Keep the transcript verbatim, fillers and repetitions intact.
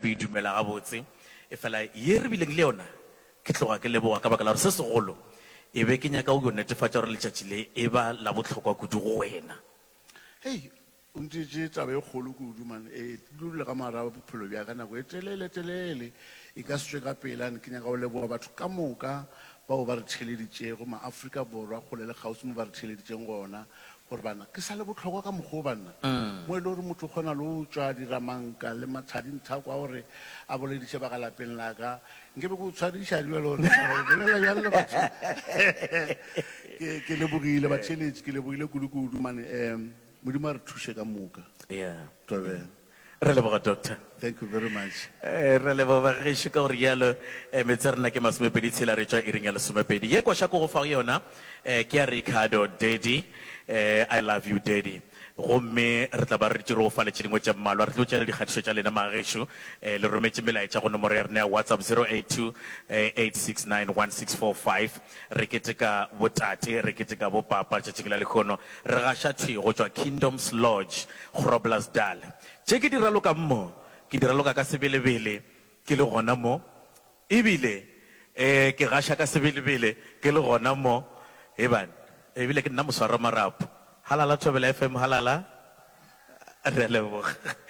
ke dumela ga botse e fela ye re bileng le yona ke tloga ke leboga ka baka la gore se segolo e be ke nyaka o go netefatsa gore letšatši le e ba la botlhokwa kudu go wena. Hey, o ntse taba e kgolo kudu man e dule ka mara bophelo bja ka nako e telele telele e ka se tswe ka pelane ke nyaka o leboga batho ka moka bao ba re theleditšego ma-Afrika Borwa kgole le kgauswi mo ba re theleditšeng gona gore bana ke sa le botlhokwa ka mokgwa o banna mo e le gore motho o kgona le o tswa diramanka le mathadintha kwa gore a bolediše ba ka lapeng la ka nke be ko tshwadiša di le gore bolela bjang le batho ke lebogile batheletši ke lebogile kudu-kudu mane um modimo a re thuše ka moka. Yeah. Tobela. Re leboga doctor. Thank you very much. Eh, re leboga gešo ka gore yalo metse rena ke masomepedi tshela re tšwa iring ya lesomepedi ye kwa shako go fa yona eh, ke ya Ricardo Daddy eh, I love you Daddy gomme re tla ba re tšere go fa letše dingwe tša mmalwa re tlo tšela dikgatišo tša lena magešo eh, le rometše melaetša go nomoro ya rena ya WhatsApp zero eight two eight six nine one six four five re keteka botate re keteka bopapa tšatši la lekgono re gaša thwe go tšwa Kingdoms Lodge Groblersdal tše ke di raloka mmo ke di raloka ka sebelebele ke le gona mo ebile eh, ke gaša ka sebelebele ke le gona mo ebane ebile ke nna moswara marapo halala Thobela F M halala re a leboga.